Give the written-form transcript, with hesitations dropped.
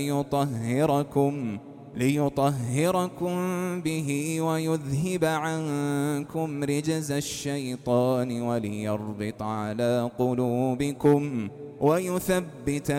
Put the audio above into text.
ليطهركم به ويذهب عنكم رجز الشيطان وليربط على قلوبكم ويثبت